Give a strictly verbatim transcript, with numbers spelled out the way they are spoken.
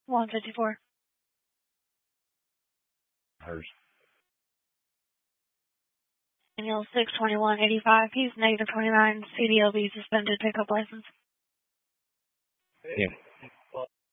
one fifty-four. Hers. Daniel six twenty-one eighty-five. He's negative twenty-nine. C D L B suspended pickup license. Yeah.